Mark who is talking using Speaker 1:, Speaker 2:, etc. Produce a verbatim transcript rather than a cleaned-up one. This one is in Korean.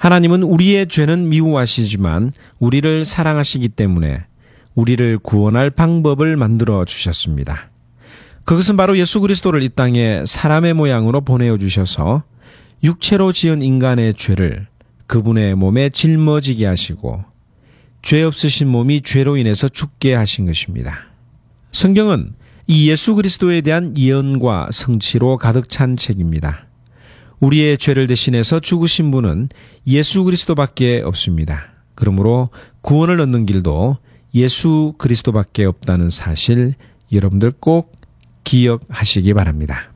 Speaker 1: 하나님은 우리의 죄는 미워하시지만 우리를 사랑하시기 때문에 우리를 구원할 방법을 만들어 주셨습니다. 그것은 바로 예수 그리스도를 이 땅에 사람의 모양으로 보내어 주셔서 육체로 지은 인간의 죄를 그분의 몸에 짊어지게 하시고 죄 없으신 몸이 죄로 인해서 죽게 하신 것입니다. 성경은 이 예수 그리스도에 대한 예언과 성취로 가득 찬 책입니다. 우리의 죄를 대신해서 죽으신 분은 예수 그리스도밖에 없습니다. 그러므로 구원을 얻는 길도 예수 그리스도밖에 없다는 사실 여러분들 꼭 기억하시기 바랍니다.